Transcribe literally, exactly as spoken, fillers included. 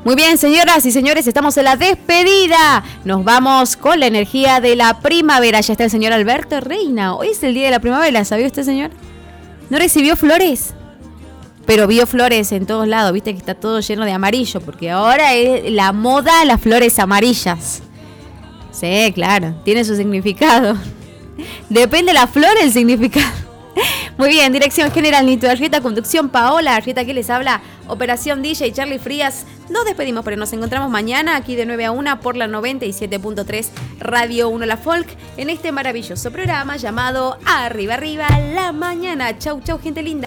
Muy bien, señoras y señores, estamos en la despedida. Nos vamos con la energía de la primavera. Ya está el señor Alberto Reina. Hoy es el día de la primavera, ¿sabía usted, señor? ¿No recibió flores? Pero vio flores en todos lados, viste que está todo lleno de amarillo, porque ahora es la moda las flores amarillas. Sí, claro, tiene su significado. Depende de la flor el significado. Muy bien, dirección general Nito Arrieta, conducción Paola Arrieta, que les habla, operación D J Charlie Frías. Nos despedimos, pero nos encontramos mañana aquí de nueve a una por la noventa y siete punto tres Radio uno La Folk en este maravilloso programa llamado Arriba Arriba la Mañana. Chau, chau, gente linda.